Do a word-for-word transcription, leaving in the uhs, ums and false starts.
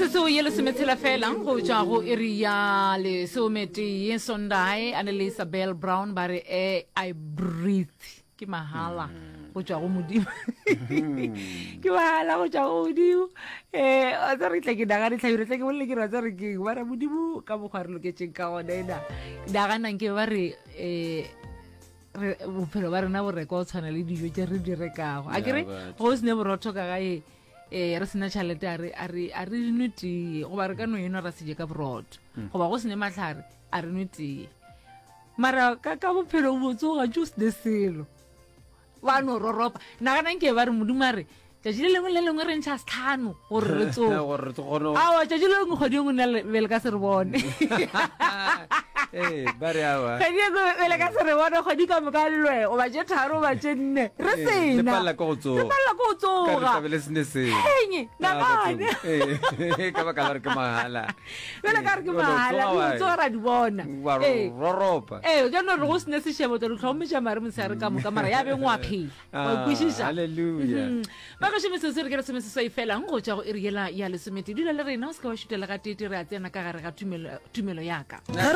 metsotso ye lesometshela fela go tswa go area le someti ye Sondae ane le Isabel Brown ba re eh, I breathe ke mahala go tswa go modimo ke mahala go tswa go modimo eh a tsa re tla ke daga di tlhabire tla ke bolle ke ra tsa re ke ba ra modimo ka bogware loketseng ka gona ena daga nang ke ba re eh re bophelo ba rena bo reka o tshwana le dijo tse re di rekago a kere go se ne borotho ka gae eh re sena tšhelete a re a re a re noti go ba re ka no eno ra se je ka borotho go ba go sene matlhare a re noti mara ka ka bophelo bo tsoga just the selo ba no roropa na kana nke ba re modumare tja jile lengwe le lengwe re ntšha setlhano gore re tsoga gore re tsogono awa tja jile lengwe kgwedi ngwe nna bele ka se re bone eh ba re awa kgwedi ngwe bele ka se re bone kgwedi ka moka lwe o ba je tharo ba je nne re sena le palla go tsoga le palla go tsoga ka re tabele sene se enye na kana eh ka ba ka re ke mahala bele ka re ke mahala di tsoga ra di bona eh roropa eh ja no re go sene se shebo tlo tlhomeja mare mse re ka moka mara ya be ngwa phi wa kwishisha hallelujah ba ka sheme se se re ke re se se ifela ngo tja go iriela ya le semeti dilo le rena o se ka wa shutela ga tete re a tsena ka gare ga tumelo tumelo yaka